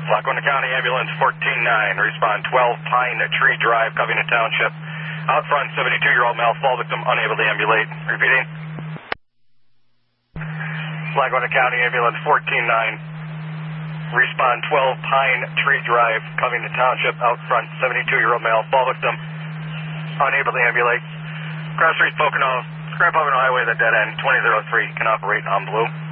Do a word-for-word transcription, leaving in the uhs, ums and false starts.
Lackawanna County Ambulance fourteen nine, respond twelve Pine Tree Drive, Covington Township. Out front, seventy-two-year-old male fall victim unable to ambulate. Repeating. Lackawanna County Ambulance fourteen nine, respond twelve Pine Tree Drive, Covington Township. Out front, seventy-two-year-old male fall victim unable to ambulate. Cross Street, Pocono, Grand Pocono Highway, the dead end, twenty oh three, can operate on blue.